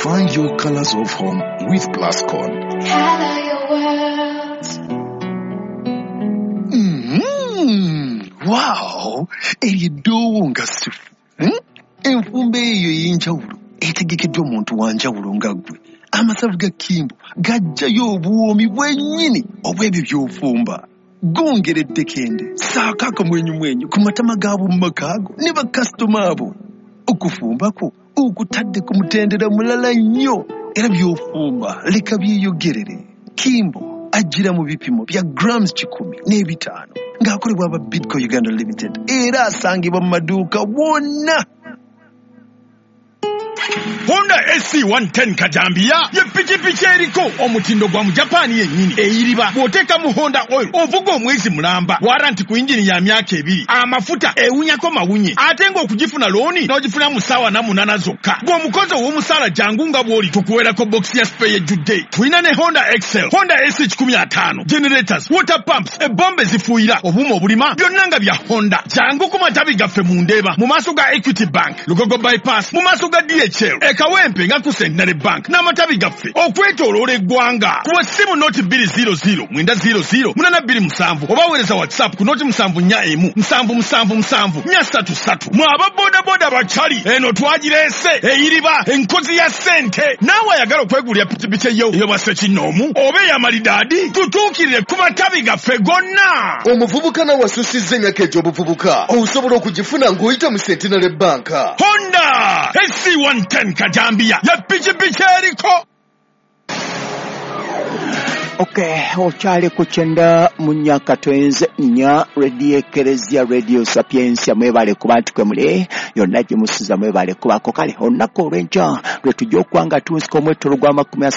Find your colors of home with Plascon. Color your world. Wow! Erido nga sifu. Enfumbe eyo y'enjawulo etegekeddwa omuntu wa njawulo nga ggwe. Amasavu ga Kimbo gajjayo obuwoomi bwennyini obw'ebyo by'ofumba. Gongeredde kende saako akamwenyumwenyu ku matama gaabo mu makaago ne bakasitoma abo. Okufumba kwo okutadde ku mutendera mulala nnyo era by'ofumba leka byeyogerere. Kimbo ajjira mu bipimo bya grams 100 n'ebitaano ng'akolebwa aba Bidco Uganda Limited era asangibwa mu maduuka wonna. Honda SC110 Kajambia ye pikipiki eriko omutindo gwa mu Japan yennyini eyiriba bw'oteeka mu Honda oil ovuga omwezi mulamba waranti ku injini ya myaka 2 amafuta ewunyako mawunye ate ng'okugifuna looni n'ogifuna mu ssaawa 8 zokka ng'omukozi ow'omusaala jangu nga bw'oli tukuweerako box ya spare ejjudde. Tulina ne Honda Excel, Honda S15 generators, water pumps, ebbombe zifuuyira obuuma obulima byonna nga bya Honda. Jangu ku matabi gaffe mu Ndeeba mu maaso ga Equity Bank, Lugogo bypass mu maaso ga DHL, Ekawempe nga ku Centenary Bank n'amatabi gaffe okwetooloola eggwanga. Kuba ssimu noti 200 900 827 oba weereza WhatsApp ku noti 741 777 433. Mwaba bodaboda bachali eno twagireese eyiriba enkozi ya ssente. Naawe ayagala okwegulira pikipiki eyo base kinoomu oba ey'amalidaadi tutuukirire ku matabi gaffe gonna. Omuvubuka nawe asusizza emyaka egy'obuvubuka osobola okugifuna ng'oyita mu Centenary Bank. Honda SC110 Kajambia ya pikipiki eriko. Okay, okyali ku kyenda mu nnyaka twenze nnya Radio Eklezia Radio Sapiensia mwebale kuba nti kwe muli yonna gye musiza mwebale kubako kale olunaku olw'enkya lwe tujja okuba nga tunsika omwetolo gwa 10